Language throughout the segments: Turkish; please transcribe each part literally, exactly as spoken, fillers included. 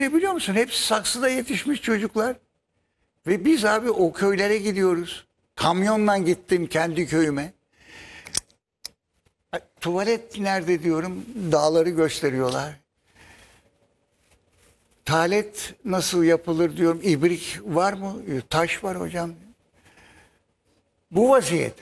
Ne biliyor musun? Hepsi saksıda yetişmiş çocuklar. Ve biz abi o köylere gidiyoruz. Kamyonla gittim kendi köyüme. Ay, tuvalet nerede diyorum. Dağları gösteriyorlar. Talet nasıl yapılır diyorum. İbrik var mı? Taş var hocam. Bu vaziyet.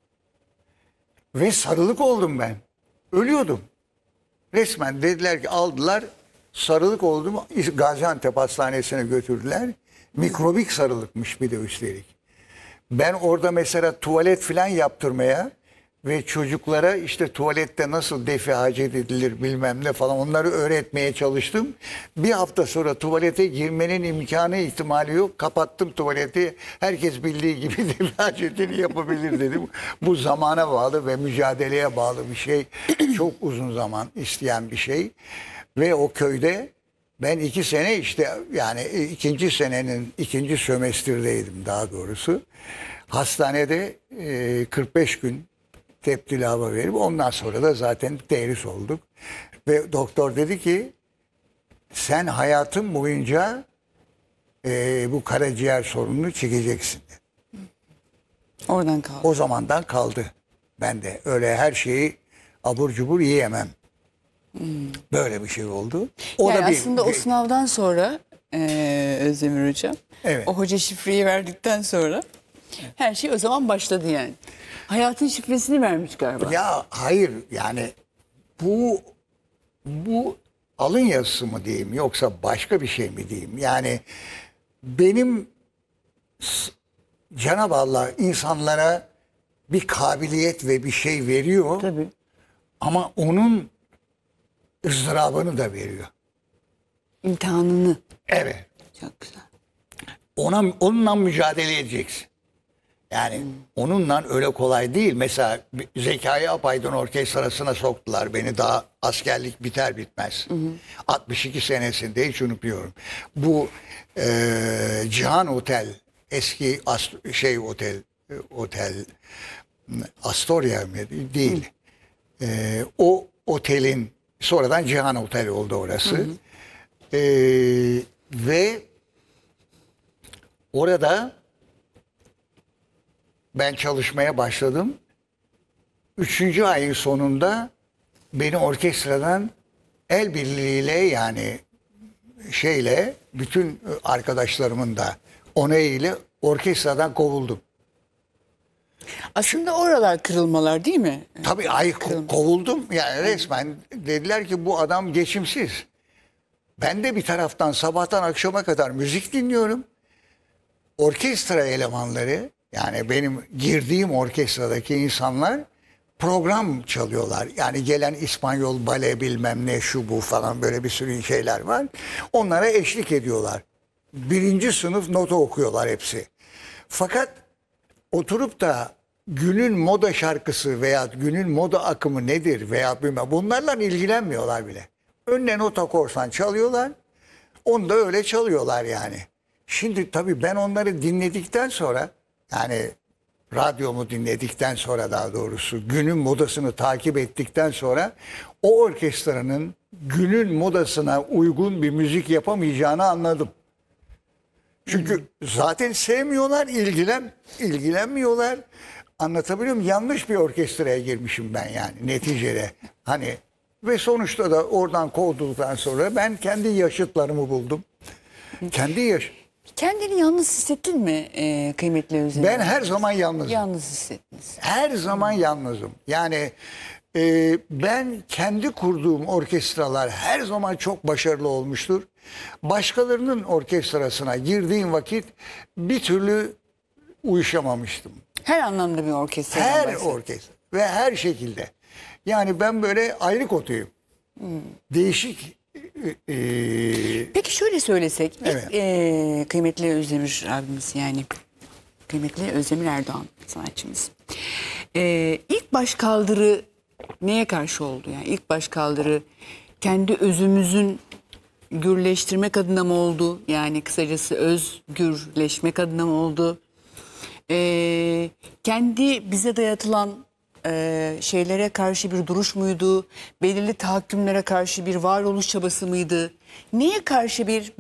Ve sarılık oldum ben. Ölüyordum. Resmen dediler ki aldılar. Sarılık oldum. Gaziantep Hastanesi'ne götürdüler. Mikrobik sarılıkmış bir de üstelik. Ben orada mesela tuvalet falan yaptırmaya ve çocuklara işte tuvalette nasıl defi hacet edilir bilmem ne falan onları öğretmeye çalıştım. Bir hafta sonra tuvalete girmenin imkanı ihtimali yok. Kapattım tuvaleti. Herkes bildiği gibi defi hacetini yapabilir dedim. Bu zamana bağlı ve mücadeleye bağlı bir şey. Çok uzun zaman isteyen bir şey. Ve o köyde ben iki sene işte yani ikinci senenin ikinci sömestirdeydim daha doğrusu. Hastanede e, kırk beş gün tepkili hava verip ondan sonra da zaten terhis olduk. Ve doktor dedi ki sen hayatın boyunca e, bu karaciğer sorununu çekeceksin. Oradan kaldı. O zamandan kaldı. Ben de öyle her şeyi abur cubur yiyemem. Hmm. Böyle bir şey oldu. O yani da bir, aslında o sınavdan sonra e, Özdemir Hocam, evet. o hoca şifreyi verdikten sonra her şey o zaman başladı yani. Hayatın şifresini vermiş galiba. Ya hayır yani bu bu alın yazısı mı diyeyim yoksa başka bir şey mi diyeyim? Yani benim Cenab-ı Allah insanlara bir kabiliyet ve bir şey veriyor. Tabii. Ama onun ızdırabını da veriyor. İmtihanını. Evet. Çok güzel. Ona, onunla mücadele edeceksin. Yani hmm. onunla öyle kolay değil. Mesela Zekai Apaydın orkestrasına soktular beni daha askerlik biter bitmez. Hmm. altmış iki senesinde hiç unutmuyorum. Bu e, Cihan Otel, eski Ast şey otel, otel Astoria mı? Değil. Hmm. E, o otelin sonradan Cihan Otel oldu orası. Hmm. E, ve orada ben çalışmaya başladım. Üçüncü ayın sonunda beni orkestradan el birliğiyle yani şeyle bütün arkadaşlarımın da onayıyla orkestradan kovuldum. Aslında oralar kırılmalar değil mi? Tabii ay kovuldum. Yani resmen dediler ki bu adam geçimsiz. Ben de bir taraftan sabahtan akşama kadar müzik dinliyorum. Orkestra elemanları yani benim girdiğim orkestradaki insanlar program çalıyorlar. Yani gelen İspanyol bale bilmem ne şu bu falan böyle bir sürü şeyler var. Onlara eşlik ediyorlar. Birinci sınıf nota okuyorlar hepsi. Fakat oturup da günün moda şarkısı veya günün moda akımı nedir veya bilmem bunlarla ilgilenmiyorlar bile. Önüne nota korsan çalıyorlar. Onu da öyle çalıyorlar yani. Şimdi tabii ben onları dinledikten sonra yani radyomu dinledikten sonra daha doğrusu günün modasını takip ettikten sonra o orkestranın günün modasına uygun bir müzik yapamayacağını anladım. Çünkü hmm. zaten sevmiyorlar, ilgilen ilgilenmiyorlar. Anlatabiliyor muyum? Yanlış bir orkestraya girmişim ben yani neticede. Hani ve sonuçta da oradan kovdulduktan sonra ben kendi yaşıtlarımı buldum. Kendi yaş Kendini yalnız hissettin mi e, kıymetli Özdemir? Ben her zaman yalnızım. Yalnız hissettiniz. Her zaman yalnızım. Yani e, ben kendi kurduğum orkestralar her zaman çok başarılı olmuştur. Başkalarının orkestrasına girdiğim vakit bir türlü uyuşamamıştım. Her anlamda bir orkestra. Her bahsedin. orkestra ve her şekilde. Yani ben böyle ayrık otuyum. Hmm. Değişik. E, Peki şöyle söylesek, evet. e, kıymetli Özdemir abimiz yani kıymetli Özdemir Erdoğan sanatçımız. E, ilk başkaldırı neye karşı oldu? Yani ilk başkaldırı kendi özümüzün gürleştirmek adına mı oldu? Yani kısacası özgürleşmek adına mı oldu? E, kendi bize dayatılan Ee, şeylere karşı bir duruş muydu? Belirli tahakkümlere karşı bir varoluş çabası mıydı? Neye karşı bir